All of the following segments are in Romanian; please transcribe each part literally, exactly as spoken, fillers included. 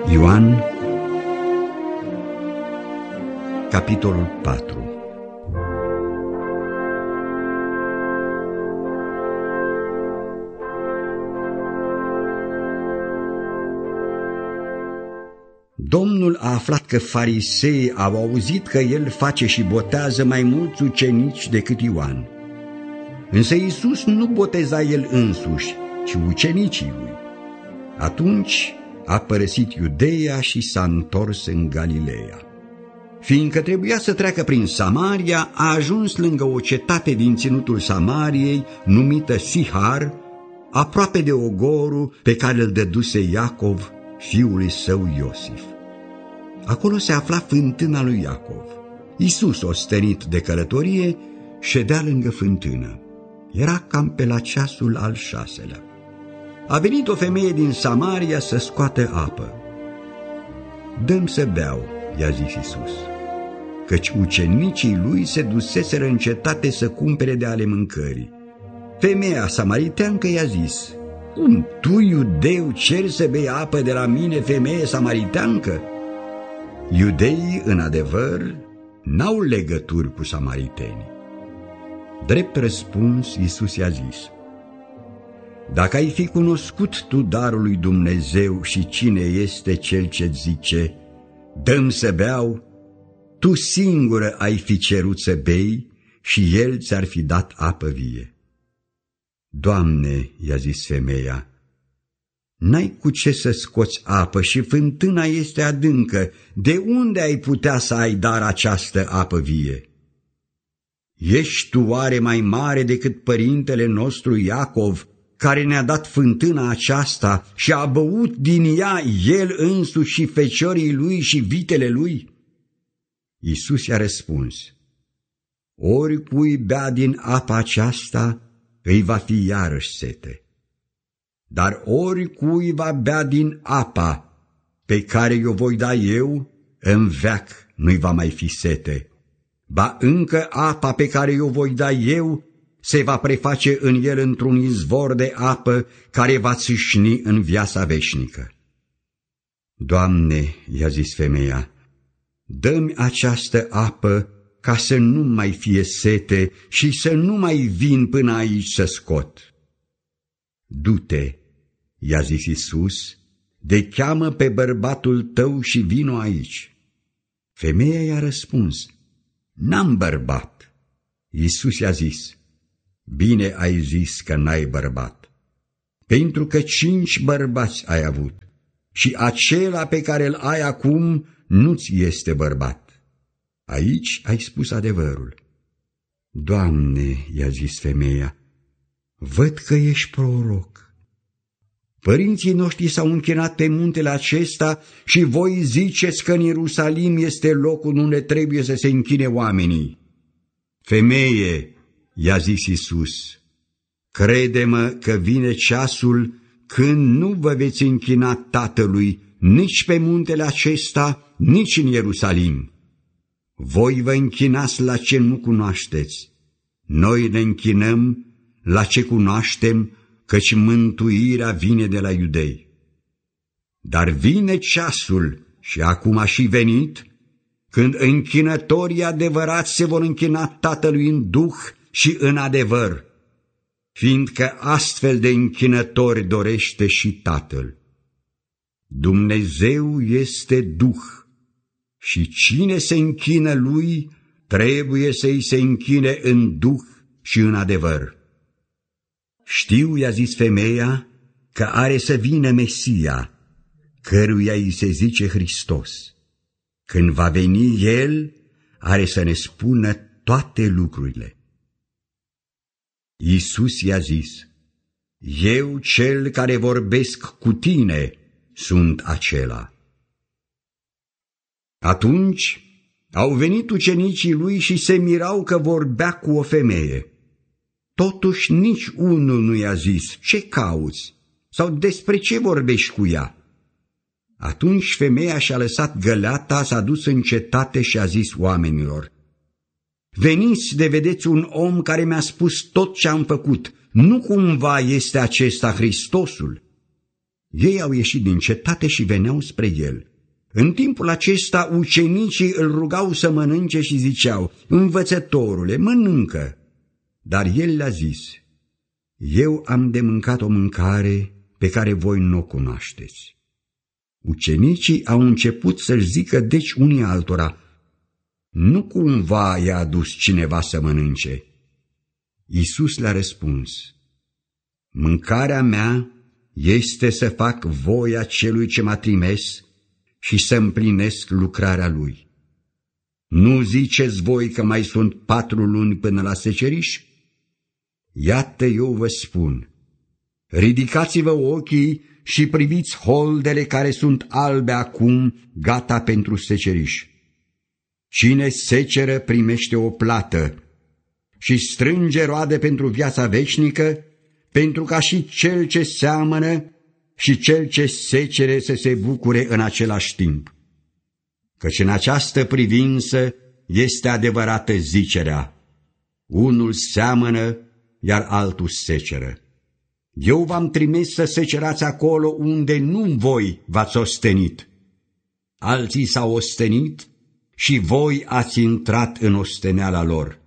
Ioan, capitolul patru. Domnul a aflat că fariseii au auzit că el face și botează mai mulți ucenici decât Ioan. Însă Iisus nu boteza el însuși, ci ucenicii lui. Atunci a părăsit Iudeea și s-a întors în Galileea. Fiindcă trebuia să treacă prin Samaria, a ajuns lângă o cetate din ținutul Samariei, numită Sihar, aproape de ogorul pe care îl dăduse Iacov, fiului său Iosif. Acolo se afla fântâna lui Iacov. Iisus, ostenit de călătorie, ședea lângă fântână. Era cam pe la ceasul al șaselea. A venit o femeie din Samaria să scoată apă. "Dă-mi să beau," i-a zis Iisus, căci ucenicii lui se duseseră în cetate să cumpere de ale mâncării. Femeia samariteancă i-a zis: "Cum tu, iudeu, ceri să bei apă de la mine, femeie samariteancă?" Iudeii, în adevăr, n-au legături cu samaritenii. Drept răspuns, Iisus i-a zis: "Dacă ai fi cunoscut tu darul lui Dumnezeu și cine este cel ce zice, dă-mi să beau, tu singură ai fi cerut să bei și el ți-ar fi dat apă vie." "Doamne," i-a zis femeia, "n-ai cu ce să scoți apă și fântâna este adâncă, de unde ai putea să ai dar această apă vie? Ești tu oare mai mare decât părintele nostru Iacov, care ne-a dat fântâna aceasta și a băut din ea el însuși și feciorii lui și vitele lui?" Iisus i-a răspuns: "Oricui bea din apa aceasta, îi va fi iarăși sete. Dar oricui va bea din apa pe care i-o voi da eu, în veac nu-i va mai fi sete. Ba încă apa pe care i-o voi da eu se va preface în el într-un izvor de apă care va țâșni în viața veșnică." "Doamne," i-a zis femeia, "dă-mi această apă ca să nu mai fie sete și să nu mai vin până aici să scot." "Du-te," i-a zis Iisus, "de cheamă pe bărbatul tău și vino aici." Femeia i-a răspuns: "N-am bărbat." Iisus i-a zis: "Bine ai zis că n-ai bărbat, pentru că cinci bărbați ai avut și acela pe care îl ai acum nu-ți este bărbat. Aici ai spus adevărul." "Doamne," i-a zis femeia, "văd că ești proroc. Părinții noștri s-au închinat pe muntele acesta și voi ziceți că în Ierusalim este locul unde trebuie să se închine oamenii." "Femeie," i-a zis Iisus, "crede-mă că vine ceasul când nu vă veți închina Tatălui nici pe muntele acesta, nici în Ierusalim. Voi vă închinați la ce nu cunoașteți. Noi ne închinăm la ce cunoaștem, căci mântuirea vine de la iudei. Dar vine ceasul, și acum a și venit, când închinătorii adevărați se vor închina Tatălui în duh și în adevăr, fiindcă astfel de închinători dorește și Tatăl. Dumnezeu este Duh și cine se închină Lui trebuie să-i se închine în duh și în adevăr." "Știu," i-a zis femeia, "că are să vină Mesia, căruia îi se zice Hristos. Când va veni El, are să ne spună toate lucrurile." Iisus i-a zis: "Eu, cel care vorbesc cu tine, sunt acela." Atunci au venit ucenicii lui și se mirau că vorbea cu o femeie. Totuși nici unul nu i-a zis: "Ce cauți?" sau "Despre ce vorbești cu ea?" Atunci femeia și-a lăsat găleata, s-a dus în cetate și a zis oamenilor: "Veniți de vedeți un om care mi-a spus tot ce am făcut. Nu cumva este acesta Hristosul?" Ei au ieșit din cetate și veneau spre el. În timpul acesta ucenicii îl rugau să mănânce și ziceau: Învățătorule, mănâncă. Dar el le-a zis: Eu am de mâncat o mâncare pe care voi nu o cunoașteți. Ucenicii au început să-și zică deci unii altora: Nu cumva i-a adus cineva să mănânce? Iisus le-a răspuns: Mâncarea mea este să fac voia celui ce m-a trimis și să împlinesc lucrarea lui. Nu ziceți voi că mai sunt patru luni până la seceriș? Iată, eu vă spun, ridicați-vă ochii și priviți holdele care sunt albe acum, gata pentru seceriș. Cine seceră primește o plată și strânge roade pentru viața veșnică, pentru ca și cel ce seamănă și cel ce secere să se bucure în același timp. Căci în această privință este adevărată zicerea: unul seamănă, iar altul seceră. Eu v-am trimis să secerați acolo unde nu voi v-ați ostenit. Alții s-au ostenit și voi ați intrat în osteneala lor.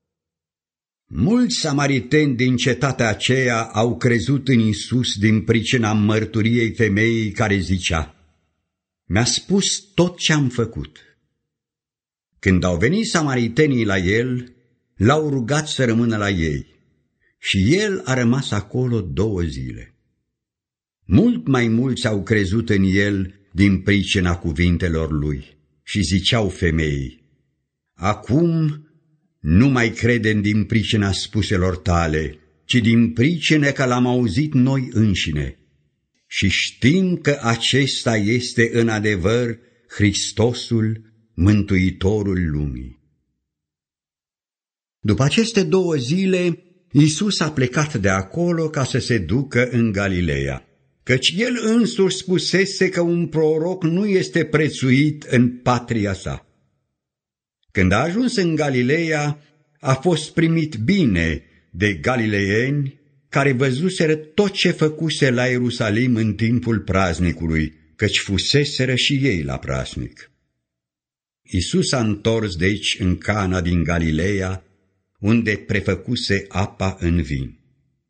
Mulți samariteni din cetatea aceea au crezut în Iisus din pricina mărturiei femeii care zicea: Mi-a spus tot ce am făcut. Când au venit samaritenii la el, l-au rugat să rămână la ei și el a rămas acolo două zile. Mult mai mulți au crezut în el din pricina cuvintelor lui și ziceau femeii: Acum nu mai credem din pricina spuselor tale, ci din pricină că l-am auzit noi înșine și știm că acesta este în adevăr Hristosul, Mântuitorul lumii. După aceste două zile, Iisus a plecat de acolo ca să se ducă în Galileea, căci el însuși spusese că un proroc nu este prețuit în patria sa. Când a ajuns în Galileea, a fost primit bine de galileieni care văzuseră tot ce făcuse la Ierusalim în timpul praznicului, căci fuseseră și ei la praznic. Iisus a întors deci în Cana din Galileea, unde prefăcuse apa în vin.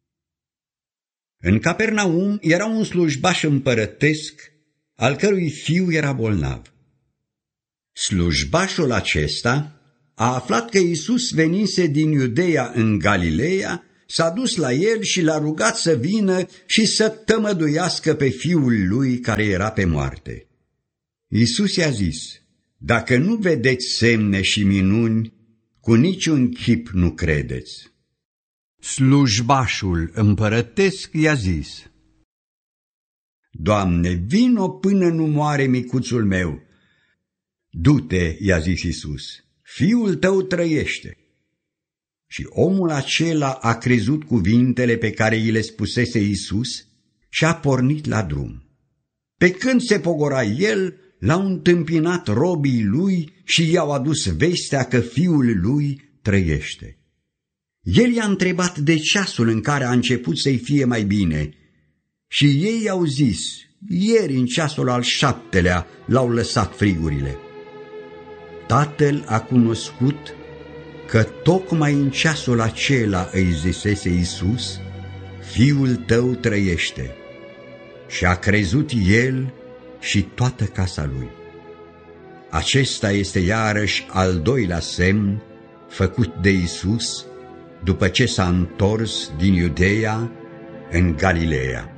În Capernaum era un slujbaș împărătesc, al cărui fiu era bolnav. Slujbașul acesta a aflat că Iisus venise din Iudeea în Galileea, s-a dus la el și l-a rugat să vină și să tămăduiască pe fiul lui care era pe moarte. Iisus i-a zis: Dacă nu vedeți semne și minuni, cu niciun chip nu credeți. Slujbașul împărătesc i-a zis: Doamne, vino până nu moare micuțul meu. Du-te, i-a zis Iisus, fiul tău trăiește. Și omul acela a crezut cuvintele pe care i le spusese Iisus și a pornit la drum. Pe când se pogora el, l-au întâmpinat robii lui și i-au adus vestea că fiul lui trăiește. El i-a întrebat de ceasul în care a început să-i fie mai bine și ei au zis: Ieri, în ceasul al șaptelea, l-au lăsat frigurile. Tatăl a cunoscut că tocmai în ceasul acela îi zisese Iisus: Fiul tău trăiește. Și a crezut el și toată casa lui. Acesta este iarăși al doilea semn făcut de Iisus după ce s-a întors din Iudeea în Galileea.